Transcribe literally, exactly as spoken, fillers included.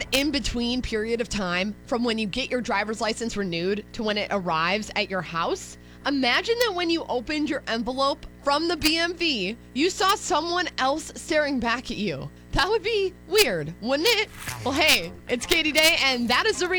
in between period of time from when you get your driver's license renewed to when it arrives at your house, imagine that when you opened your envelope from the B M V, you saw someone else staring back at you. That would be weird, wouldn't it? Well, hey, it's Katie Day, and that is the